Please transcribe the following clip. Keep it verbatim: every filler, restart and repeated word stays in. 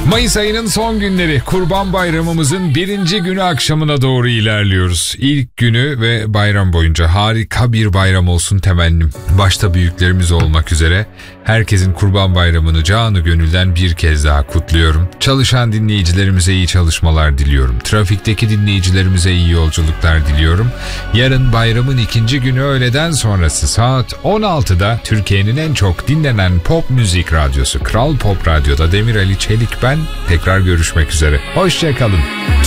Mayıs ayının son günleri, Kurban Bayramımızın birinci günü akşamına doğru ilerliyoruz. İlk günü ve bayram boyunca harika bir bayram olsun temennim. Başta büyüklerimiz olmak üzere herkesin Kurban Bayramını canı gönülden bir kez daha kutluyorum. Çalışan dinleyicilerimize iyi çalışmalar diliyorum. Trafikteki dinleyicilerimize iyi yolculuklar diliyorum. Yarın bayramın ikinci günü öğleden sonrası saat on altıda Türkiye'nin en çok dinlenen pop müzik radyosu Kral Pop Radyo'da Demir Ali Çelik ben. Tekrar görüşmek üzere. Hoşça kalın.